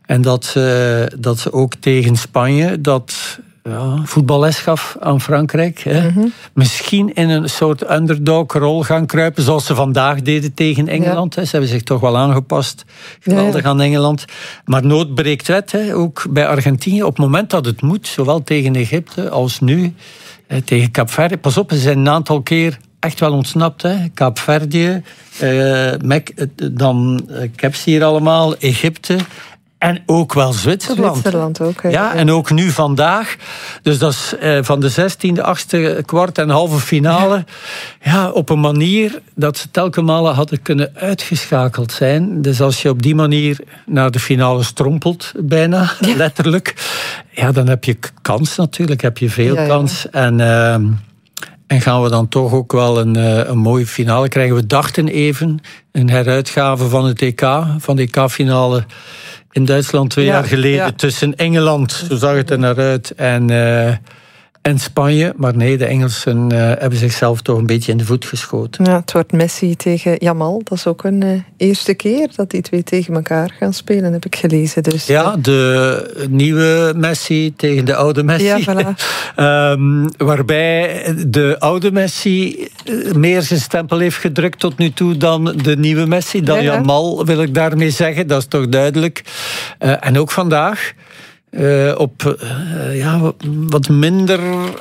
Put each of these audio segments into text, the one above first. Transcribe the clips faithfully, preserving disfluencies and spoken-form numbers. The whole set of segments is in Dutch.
En dat ze, dat ze ook tegen Spanje dat ja, voetballes gaf aan Frankrijk. Hè. Mm-hmm. Misschien in een soort underdog-rol gaan kruipen, zoals ze vandaag deden tegen Engeland. Ja. Hè. Ze hebben zich toch wel aangepast. Geweldig ja, ja. aan Engeland. Maar nood breekt wet, hè. Ook bij Argentinië. Op het moment dat het moet, zowel tegen Egypte als nu, hè, tegen Kaapverdië. Pas op, ze zijn een aantal keer echt wel ontsnapt. Hè. Kaapverdië, uh, dan uh, ik heb ze hier allemaal, Egypte. En ook wel Zwitserland. Zwitserland ook. Hè. Ja, en ook nu vandaag. Dus dat is eh, van de zestiende, achtste kwart en halve finale. Ja, op een manier dat ze telkens malen hadden kunnen uitgeschakeld zijn. Dus als je op die manier naar de finale strompelt, bijna, ja. letterlijk. Ja, dan heb je kans natuurlijk. Heb je veel ja, ja. kans. En... Uh, En gaan we dan toch ook wel een, een mooie finale krijgen. We dachten even een heruitgave van het E K, van de E K-finale in Duitsland twee ja, jaar geleden. Ja. Tussen Engeland, zo zag het er naar uit, en, uh, en Spanje. Maar nee, de Engelsen uh, hebben zichzelf toch een beetje in de voet geschoten. Ja, het wordt Messi tegen Yamal. Dat is ook een uh, eerste keer dat die twee tegen elkaar gaan spelen, heb ik gelezen. Dus, ja, de nieuwe Messi tegen de oude Messi. Ja, voilà. um, waarbij de oude Messi meer zijn stempel heeft gedrukt tot nu toe dan de nieuwe Messi. Dan ja, ja. Yamal, wil ik daarmee zeggen. Dat is toch duidelijk. Uh, en ook vandaag... Uh, op uh, ja, wat minder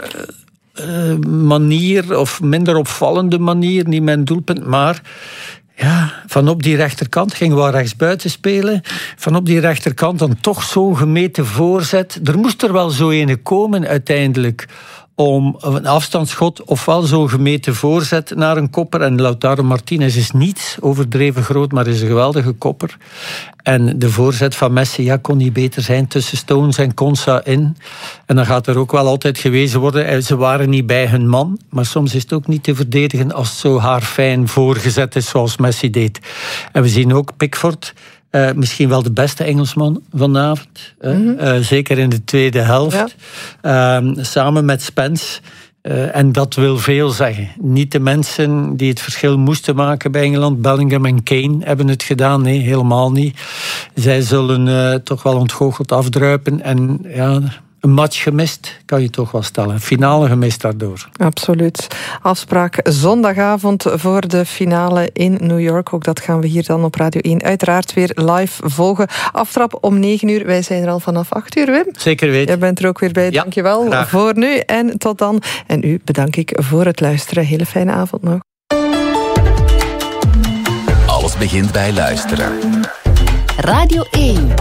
uh, manier, of minder opvallende manier, niet mijn doelpunt, maar ja, van op die rechterkant ging wel rechtsbuiten spelen. Van op die rechterkant dan toch zo'n gemeten voorzet. Er moest er wel zo ene komen uiteindelijk, om een afstandsschot ofwel zo'n gemeten voorzet naar een kopper. En Lautaro Martinez is niet overdreven groot, maar is een geweldige kopper. En de voorzet van Messi ja, kon niet beter zijn tussen Stones en Konsa in. En dan gaat er ook wel altijd gewezen worden, ze waren niet bij hun man. Maar soms is het ook niet te verdedigen als het zo haarfijn voorgezet is zoals Messi deed. En we zien ook Pickford... Uh, misschien wel de beste Engelsman vanavond. Mm-hmm. Uh, zeker in de tweede helft. Ja. Uh, samen met Spence. Uh, en dat wil veel zeggen. Niet de mensen die het verschil moesten maken bij Engeland. Bellingham en Kane hebben het gedaan. Nee, helemaal niet. Zij zullen uh, toch wel ontgoocheld afdruipen. En ja... Een match gemist, kan je toch wel stellen. Finale gemist daardoor. Absoluut. Afspraak zondagavond voor de finale in New York. Ook dat gaan we hier dan op Radio één uiteraard weer live volgen. Aftrap om negen uur. Wij zijn er al vanaf acht uur, Wim. Zeker weten. Jij bent er ook weer bij. Ja, dankjewel graag. Voor nu en tot dan. En u bedank ik voor het luisteren. Hele fijne avond nog. Alles begint bij luisteren. Radio één.